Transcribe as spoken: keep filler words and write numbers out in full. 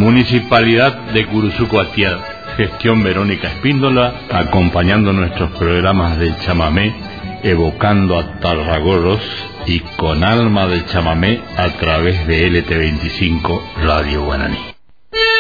Municipalidad de Curuzuco-Atiá, gestión Verónica Espíndola, acompañando nuestros programas del chamamé, evocando a Tarragorros y con alma del chamamé a través de L T veinticinco Radio Guaraní.